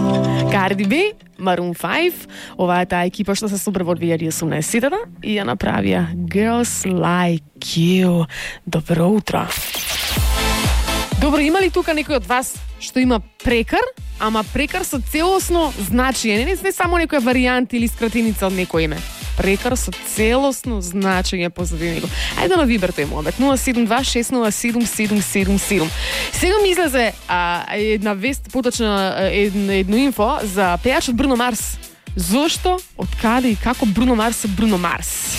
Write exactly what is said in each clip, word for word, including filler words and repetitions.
Cardi B, Maroon five, ова е таа екипа што се собра во две илјади и осумнаесетта и ја направија Girls Like You. Добро утро. Добро, има ли тука некој од вас што има прекар, ама прекар со целосно значење, не, не само некоја варијанта или скратеница од некој име. Прекар со целосно значење позади него. Ајде на Вибер тој момент нула седум два шест нула седум седум седум седум. Сега ми излезе а, една вест, поточна едно, едно инфо за пејачот Бруно Марс. Зошто, од каде и како Бруно Марс е Бруно Марс?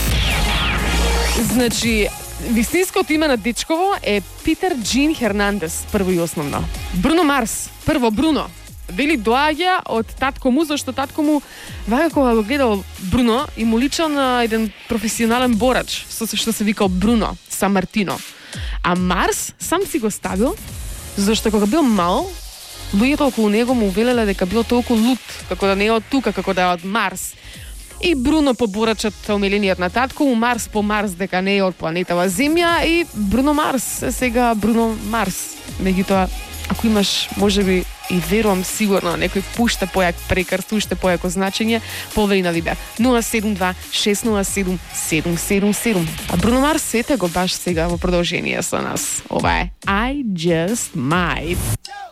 Значи, вистинското име на дечково е Питер Джин Хернандес, прво и основно. Бруно Марс, прво Бруно. Вели доаѓа од татко му, зашто татко му вака кога го гледал Бруно и му личал на еден професионален борач, со што се викал Бруно Самартино. А Марс сам си го ставил, зашто кога бил мал, луѓето околу него му велеле дека бил толку лут, како да не е од тука, како да е од Марс. И Бруно по борачот омилениот на татко му, Марс по Марс дека не е од планетава Земја и Бруно Марс е сега Бруно Марс. Меѓутоа, ако имаш, можеби, и верувам сигурно, некој пушта појак прекар, уште појако значење, повели на Вибер нула седум два шест нула седум седум седум седум. А Бруно Марс сете го баш сега во продолжение со нас. Ова е I Just Might.